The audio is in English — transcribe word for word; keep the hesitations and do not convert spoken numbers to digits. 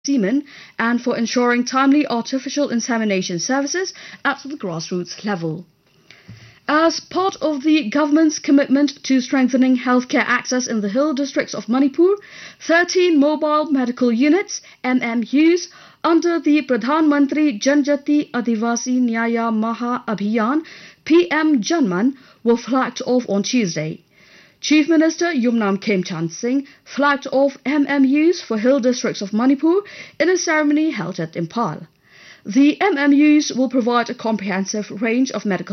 semen and for ensuring timely artificial insemination services at the grassroots level. As part of the government's commitment to strengthening healthcare access in the hill districts of Manipur, thirteen mobile medical units M M Us under the Pradhan Mantri Janjati Adivasi Nyaya Maha Abhiyan P M Janman were flagged off on Tuesday. Chief Minister Yumnam Khemchand Singh flagged off M M Us for hill districts of Manipur in a ceremony held at Imphal. The M M Us will provide a comprehensive range of medical